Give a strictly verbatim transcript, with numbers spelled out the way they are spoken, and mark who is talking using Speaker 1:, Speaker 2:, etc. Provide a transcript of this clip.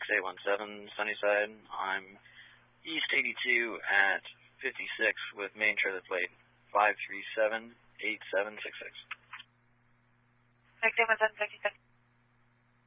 Speaker 1: eight one seven, Sunnyside. I'm East eighty-two at fifty-six with main trailer plate five three seven eight seven six six.
Speaker 2: Next eight one seven, fifty-six.